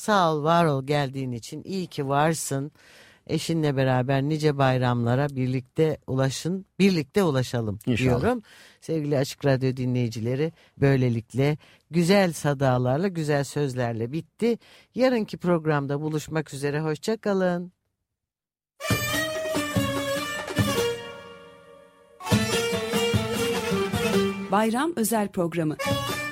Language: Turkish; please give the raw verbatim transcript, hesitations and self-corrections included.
Sağ ol, var ol geldiğin için. İyi ki varsın. Eşinle beraber nice bayramlara birlikte ulaşın, birlikte ulaşalım İnşallah. diyorum. Sevgili Açık Radyo dinleyicileri, böylelikle güzel sadalarla, güzel sözlerle bitti. Yarınki programda buluşmak üzere, hoşça kalın. Bayram özel programı.